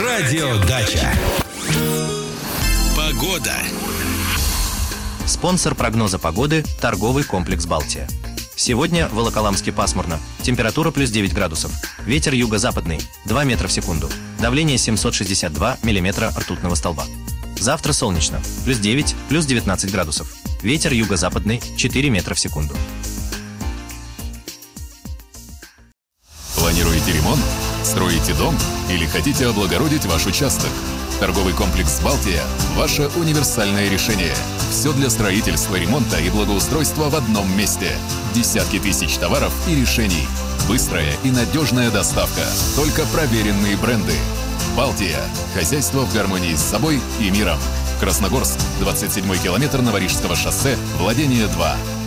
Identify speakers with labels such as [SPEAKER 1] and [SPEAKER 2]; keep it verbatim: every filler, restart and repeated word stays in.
[SPEAKER 1] Радиодача. Погода.
[SPEAKER 2] Спонсор прогноза погоды – торговый комплекс «Балтия». Сегодня в Волоколамске пасмурно. Температура плюс девять градусов. Ветер юго-западный – два метра в секунду. Давление семьсот шестьдесят два миллиметра ртутного столба. Завтра солнечно. Плюс девять, плюс девятнадцать градусов. Ветер юго-западный – четыре метра в секунду.
[SPEAKER 3] Планируете ремонт? Строите дом? Или хотите облагородить ваш участок? Торговый комплекс «Балтия» – ваше универсальное решение. Все для строительства, ремонта и благоустройства в одном месте. Десятки тысяч товаров и решений. Быстрая и надежная доставка. Только проверенные бренды. «Балтия» – хозяйство в гармонии с собой и миром. Красногорск, двадцать седьмой километр Новорижского шоссе, владение два.